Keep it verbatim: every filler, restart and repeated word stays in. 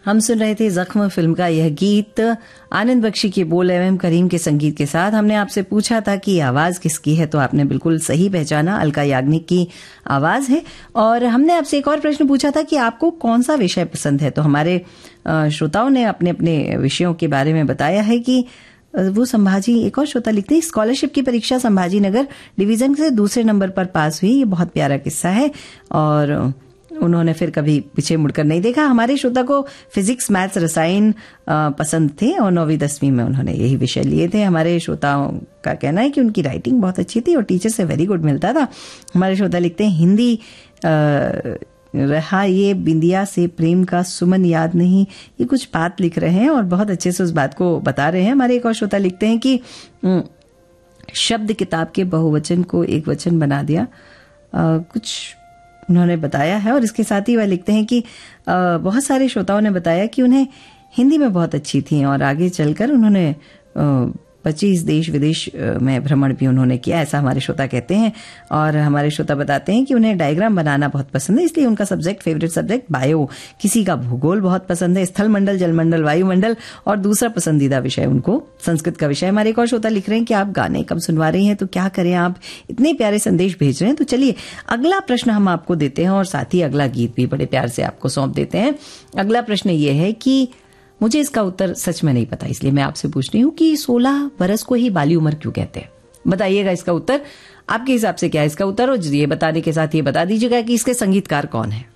हम सुन रहे थे जख्म फिल्म का यह गीत, आनंद बख्शी के बोल एवं करीम के संगीत के साथ। हमने आपसे पूछा था कि आवाज किसकी है, तो आपने बिल्कुल सही पहचाना, अलका याग्निक की आवाज है। और हमने आपसे एक और प्रश्न पूछा था कि आपको कौन सा विषय पसंद है, तो हमारे श्रोताओं ने अपने अपने विषयों के बारे में बताया है कि वो संभाजी, एक और श्रोता लिखते हैं, स्कॉलरशिप की परीक्षा संभाजी नगर डिवीजन से दूसरे नंबर पर पास हुई। ये बहुत प्यारा किस्सा है और उन्होंने फिर कभी पीछे मुड़कर नहीं देखा। हमारे श्रोता को फिजिक्स, मैथ्स, रसायन पसंद थे और नौवीं दसवीं में उन्होंने यही विषय लिए थे। हमारे श्रोताओं का कहना है कि उनकी राइटिंग बहुत अच्छी थी और टीचर से वेरी गुड मिलता था। हमारे श्रोता लिखते हैं, हिंदी आ, रहा ये बिंदिया से प्रेम का सुमन याद नहीं, ये कुछ बात लिख रहे हैं और बहुत अच्छे से उस बात को बता रहे हैं। हमारे एक और श्रोता लिखते हैं कि शब्द किताब के बहुवचन को एक वचन बना दिया, आ, कुछ उन्होंने बताया है। और इसके साथ ही वह लिखते हैं कि आ, बहुत सारे श्रोताओं ने बताया कि उन्हें हिंदी में बहुत अच्छी थी और आगे चलकर उन्होंने पच्चीस देश विदेश में भ्रमण भी उन्होंने किया, ऐसा हमारे श्रोता कहते हैं। और हमारे श्रोता बताते हैं कि उन्हें डायग्राम बनाना बहुत पसंद है, इसलिए उनका सब्जेक्ट, फेवरेट सब्जेक्ट बायो। किसी का भूगोल बहुत पसंद है, स्थल मंडल, जलमंडल, वायुमंडल, और दूसरा पसंदीदा विषय उनको संस्कृत का विषय। हमारे एक और श्रोता लिख रहे हैं कि आप गाने कम सुनवा रही हैं, तो क्या करें, आप इतने प्यारे संदेश भेज रहे हैं। तो चलिए अगला प्रश्न हम आपको देते हैं और साथ ही अगला गीत भी बड़े प्यार से आपको सौंप देते हैं। अगला प्रश्न ये है कि मुझे इसका उत्तर सच में नहीं पता, इसलिए मैं आपसे पूछ रही हूँ कि सोलह बरस को ही बाली उम्र क्यों कहते हैं? बताइएगा इसका उत्तर, आपके हिसाब से क्या है इसका उत्तर, और ये बताने के साथ ये बता दीजिएगा कि इसके संगीतकार कौन है।